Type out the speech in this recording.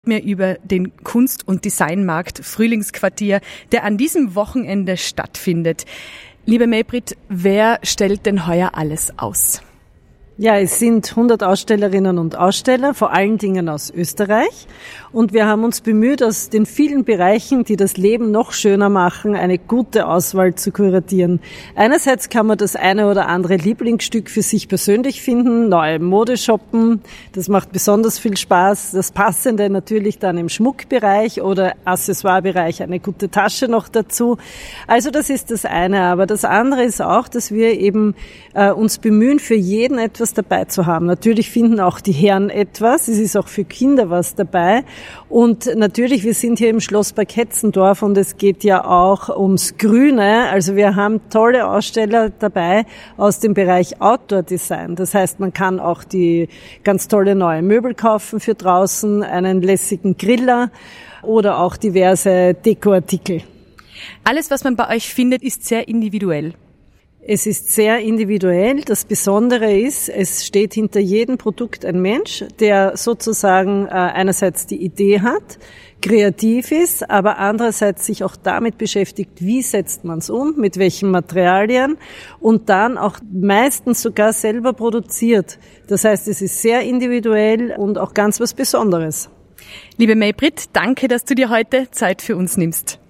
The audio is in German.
mir über den Kunst- und Designmarkt Frühlingsquartier, der an diesem Wochenende stattfindet. Liebe Maybrit, wer stellt denn heuer alles aus? Ja, es sind 100 Ausstellerinnen und Aussteller, vor allen Dingen aus Österreich. Und wir haben uns bemüht, aus den vielen Bereichen, die das Leben noch schöner machen, eine gute Auswahl zu kuratieren. Einerseits kann man das eine oder andere Lieblingsstück für sich persönlich finden, neue Mode shoppen. Das macht besonders viel Spaß. Das Passende natürlich dann im Schmuckbereich oder Accessoirebereich, eine gute Tasche noch dazu. Also das ist das eine. Aber das andere ist auch, dass wir eben uns bemühen, für jeden etwas dabei zu haben. Natürlich finden auch die Herren etwas. Es ist auch für Kinder was dabei. Und natürlich, wir sind hier im Schlosspark Hetzendorf und es geht ja auch ums Grüne. Also wir haben tolle Aussteller dabei aus dem Bereich Outdoor Design. Das heißt, man kann auch die ganz tolle neue Möbel kaufen für draußen, einen lässigen Griller oder auch diverse Dekoartikel. Alles, was man bei euch findet, ist sehr individuell. Es ist sehr individuell. Das Besondere ist, es steht hinter jedem Produkt ein Mensch, der sozusagen einerseits die Idee hat, kreativ ist, aber andererseits sich auch damit beschäftigt, wie setzt man es um, mit welchen Materialien und dann auch meistens sogar selber produziert. Das heißt, es ist sehr individuell und auch ganz was Besonderes. Liebe Maybrit, danke, dass du dir heute Zeit für uns nimmst.